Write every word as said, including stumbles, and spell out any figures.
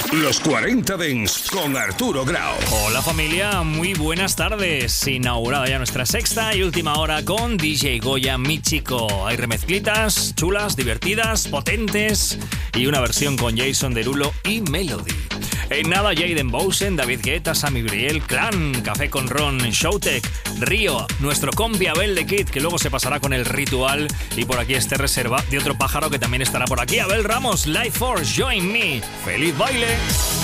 Los cuarenta Dance con Arturo Grau. Hola familia, muy buenas tardes. Inaugurada ya nuestra sexta y última hora con D J Goya, mi chico. Hay remezclitas chulas, divertidas, potentes y una versión con Jason Derulo y Melody. En nada, Jaden Bowsen, David Guetta, Sammy Briel, Clan, Café con Ron, Showtek, Río, nuestro compi Abel de Kid, que luego se pasará con el ritual, y por aquí este reserva de otro pájaro que también estará por aquí, Abel Ramos, Life Force, Join Me. ¡Feliz baile!